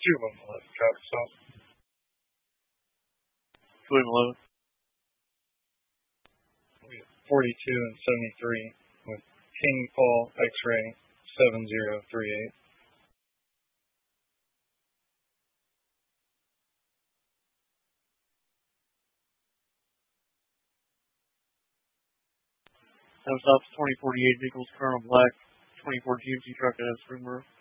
211 traffic stop. 211. 42 and 73 with King Paul X-ray 7038. That stops 2048 vehicles, Colonel Black, 24 GMC truck at Springboro.